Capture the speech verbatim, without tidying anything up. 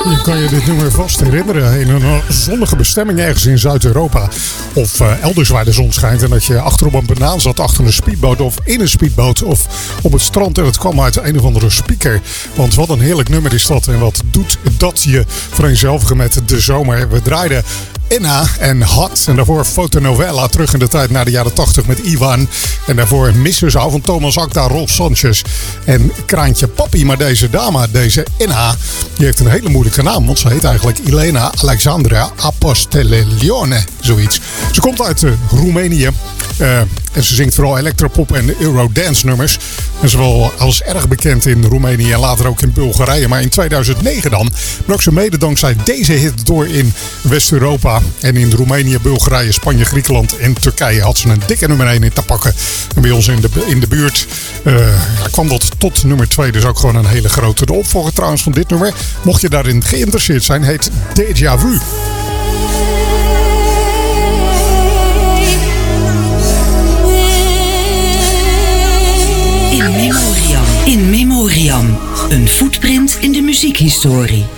Je kan je dit nummer vast herinneren in een zonnige bestemming ergens in Zuid-Europa. Of uh, elders waar de zon schijnt en dat je achter op een banaan zat, achter een speedboot of in een speedboot of op het strand en het kwam uit een of andere speaker. Want wat een heerlijk nummer is dat en wat doet dat je vereenzelvigen met de zomer. We draaiden Inna en Hot. En daarvoor Fotonovela, terug in de tijd naar de jaren tachtig met Ivan. En daarvoor Missersau van Thomas Acta, Rolf Sanchez en Kraantje Papi. Maar deze dame, deze Inna, die heeft een hele moeilijke naam. Want ze heet eigenlijk Elena Alexandra Aposteleone, zoiets. Ze komt uit uh, Roemenië. Uh, en ze zingt vooral electropop en Eurodance nummers. En ze was als erg bekend in Roemenië en later ook in Bulgarije. Maar in tweeduizend negen dan brak ze mede dankzij deze hit door in West-Europa. En in Roemenië, Bulgarije, Spanje, Griekenland en Turkije had ze een dikke nummer één in te pakken. En bij ons in de, in de buurt uh, kwam dat tot nummer twee. Dus ook gewoon een hele grote. De opvolger trouwens van dit nummer, mocht je daarin geïnteresseerd zijn, heet Déjà Vu. In Memoriam. In Memoriam. Een footprint in de muziekhistorie.